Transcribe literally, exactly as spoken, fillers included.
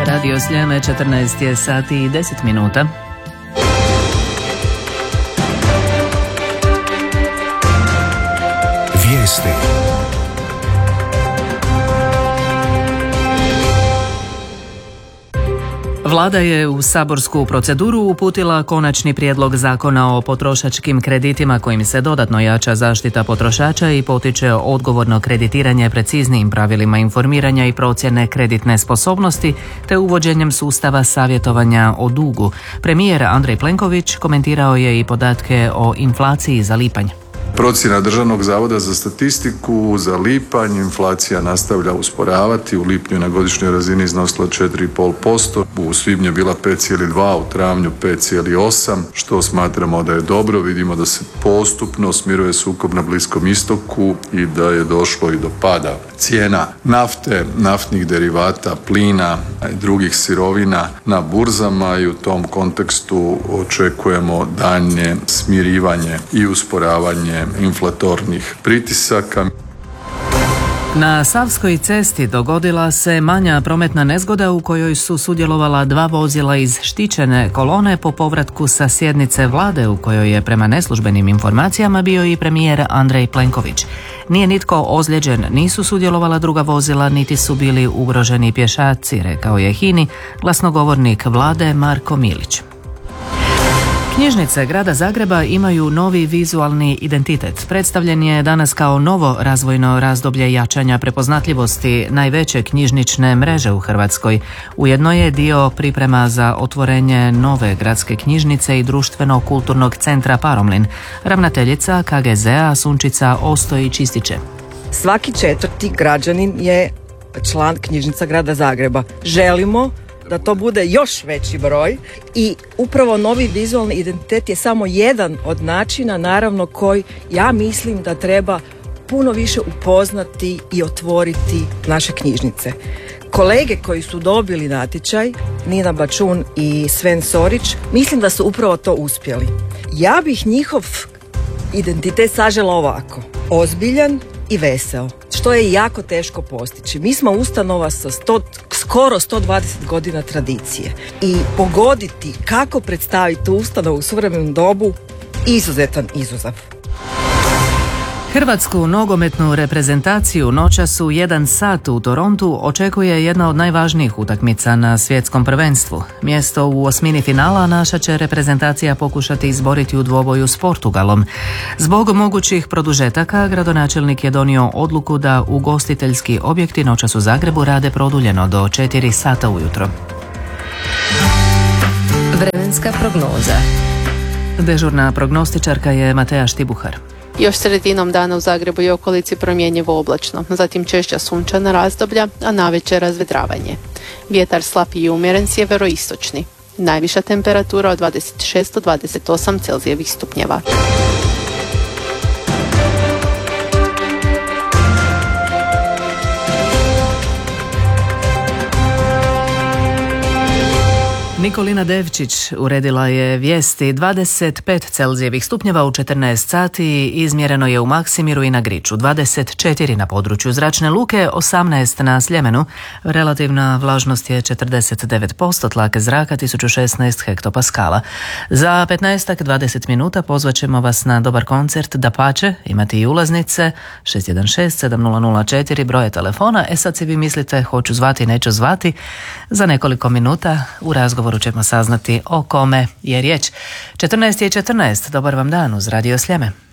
Radio Sljeme, četrnaest je sati i deset minuta. Vijesti. Vlada je u saborsku proceduru uputila konačni prijedlog zakona o potrošačkim kreditima kojim se dodatno jača zaštita potrošača i potiče odgovorno kreditiranje preciznijim pravilima informiranja i procjene kreditne sposobnosti te uvođenjem sustava savjetovanja o dugu. Premijer Andrej Plenković komentirao je i podatke o inflaciji za lipanj. Procjena Državnog zavoda za statistiku za lipanj, inflacija nastavlja usporavati, u lipnju na godišnjoj razini iznosila četiri zarez pet posto, u svibnju je bila pet zarez dva, u travnju pet zarez osam, što smatramo da je dobro. Vidimo da se postupno smiruje sukob na Bliskom istoku i da je došlo i do pada cijena nafte, naftnih derivata, plina i drugih sirovina na burzama i u tom kontekstu očekujemo daljnje smirivanje i usporavanje inflatornih pritisaka. Na Savskoj cesti dogodila se manja prometna nezgoda u kojoj su sudjelovala dva vozila iz štićene kolone po povratku sa sjednice vlade u kojoj je prema neslužbenim informacijama bio i premijer Andrej Plenković. Nije nitko ozlijeđen, nisu sudjelovala druga vozila, niti su bili ugroženi pješaci, rekao je HINA-i glasnogovornik vlade Marko Milić. Knjižnice grada Zagreba imaju novi vizualni identitet. Predstavljen je danas kao novo razvojno razdoblje jačanja prepoznatljivosti najveće knjižnične mreže u Hrvatskoj. Ujedno je dio priprema za otvorenje nove gradske knjižnice i društveno-kulturnog centra Paromlin. Ravnateljica K G Z-a Sunčica Ostojić ističe. Svaki četvrti građanin je član knjižnica grada Zagreba. Želimo da to bude još veći broj i upravo novi vizualni identitet je samo jedan od načina, naravno, koji ja mislim da treba puno više upoznati i otvoriti naše knjižnice. Kolege koji su dobili natječaj, Nina Bačun i Sven Sorić, mislim da su upravo to uspjeli. Ja bih njihov identitet sažela ovako: ozbiljan i veseo, što je jako teško postići. Mi smo ustanova sa sto, skoro sto dvadeset godina tradicije i pogoditi kako predstaviti ustanovu u suvremenom dobu izuzetan izazov. Hrvatsku nogometnu reprezentaciju noćas u jedan sat u Torontu očekuje jedna od najvažnijih utakmica na svjetskom prvenstvu. Mjesto u osmini finala naša će reprezentacija pokušati izboriti u dvoboju s Portugalom. Zbog mogućih produžetaka gradonačelnik je donio odluku da ugostiteljski objekti noćas u Zagrebu rade produljeno do četiri sata ujutro. Vremenska prognoza. Dežurna prognostičarka je Mateja Štibuhar. Još sredinom dana u Zagrebu i okolici promjenjivo oblačno, zatim češća sunčana razdoblja, a navečer razvedravanje. Vjetar slab i umjeren sjeveroistočni. Najviša temperatura od dvadeset šest do dvadeset osam Celzijevih stupnjeva. Nikolina Devčić uredila je vijesti. Dvadeset pet Celzijevih stupnjeva u četrnaest sati izmjereno je u Maksimiru i na Griču, dvadeset četiri na području Zračne luke, osamnaest na Sljemenu. Relativna vlažnost je četrdeset devet posto, tlak zraka tisuću šesnaest hektopaskala. Za petnaest dvadeset minuta pozvat ćemo vas na dobar koncert, dapače, imati i ulaznice. Šest jedan šest sedam nula nula četiri broje telefona. E sad si vi mislite hoću zvati, neću zvati. Za nekoliko minuta u razgovoru ćemo saznati o kome je riječ. četrnaest je četrnaest, dobar vam dan uz Radio Sljeme.